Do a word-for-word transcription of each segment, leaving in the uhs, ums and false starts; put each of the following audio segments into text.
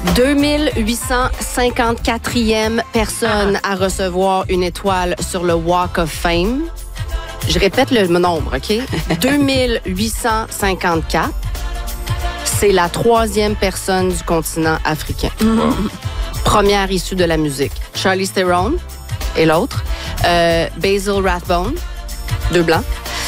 deux mille huit cent cinquante-quatrième personne à recevoir une étoile sur le Walk of Fame. Je répète le nombre, OK? deux mille huit cent cinquante-quatre. C'est la troisième personne du continent africain. Wow. Première issue de la musique. Charlize Theron et l'autre. Euh, Basil Rathbone, deux blancs.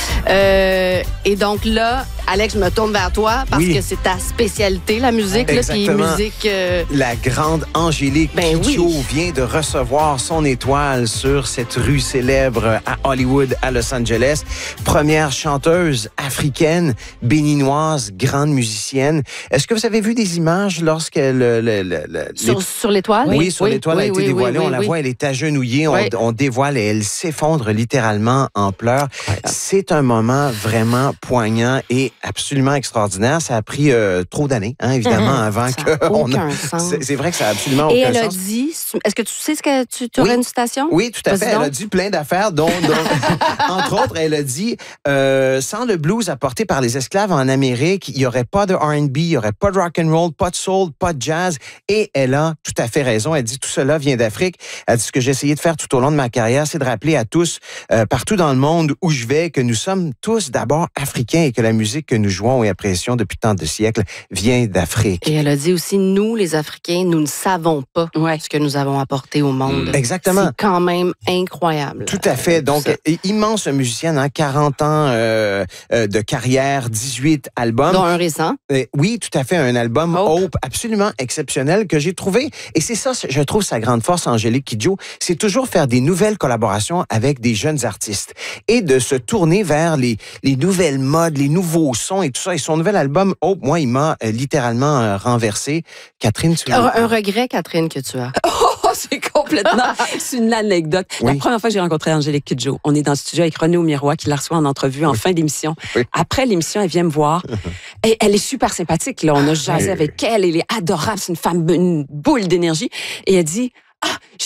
Euh, et donc là, Alex, je me tourne vers toi parce oui. que c'est ta spécialité, la musique. Exactement. Là, puis musique, euh... La grande Angélique ben Kidjo oui. vient de recevoir son étoile sur cette rue célèbre à Hollywood, à Los Angeles. Première chanteuse africaine, béninoise, grande musicienne. Est-ce que vous avez vu des images lorsqu'elle... Le, le, le, sur, sur l'étoile? Oui, oui sur oui, l'étoile oui, a été oui, dévoilée. Oui, oui, on la oui. voit, elle est agenouillée, oui. on, on dévoile et elle s'effondre littéralement en pleurs. Ouais. C'est un moment vraiment poignant et absolument extraordinaire. Ça a pris euh, trop d'années, hein, évidemment, mmh, avant ça que... A on aucun a... sens. C'est, c'est vrai que ça a absolument et aucun sens. Et elle a dit... Est-ce que tu sais ce que tu, tu aurais oui. une citation? Oui, tout à fait. Elle a dit plein d'affaires, dont... dont entre autres, elle a dit euh, « Sans le blues apporté par les esclaves en Amérique, il n'y aurait pas de R and B, il n'y aurait pas de rock and roll, pas de soul, pas de jazz. » Et elle a tout à fait raison. Elle dit « Tout cela vient d'Afrique. » Elle dit « Ce que j'ai essayé de faire tout au long de ma carrière, c'est de rappeler à tous, euh, partout dans le monde où je vais, que nous sommes tous d'abord africains et que la musique que nous jouons et apprécions depuis tant de siècles vient d'Afrique. » Et elle a dit aussi, nous, les Africains, nous ne savons pas ouais. ce que nous avons apporté au monde. Mmh. Exactement. C'est quand même incroyable. Tout à fait. Donc, euh, immense musicienne, hein, quarante ans euh, euh, de carrière, dix-huit albums. Dont un récent. Euh, oui, tout à fait. Un album Hope. Hope absolument exceptionnel que j'ai trouvé. Et c'est ça, je trouve, sa grande force, Angélique Kidjo, c'est toujours faire des nouvelles collaborations avec des jeunes artistes et de se tourner vers les, les nouvelles modes, les nouveaux sons et tout ça. Et son nouvel album, Hope, moi, il m'a euh, littéralement euh, renversé. Catherine, tu un, un regret, Catherine, que tu as. Oh, c'est complètement... c'est une anecdote. Oui. La première fois que j'ai rencontré Angélique Kidjo, on est dans le studio avec René Aumirois qui la reçoit en entrevue en oui. fin d'émission. Oui. Après l'émission, elle vient me voir. Et elle est super sympathique. Là. On a jasé oui. avec elle. Elle est adorable. C'est une femme, une boule d'énergie. Et elle dit... Ah,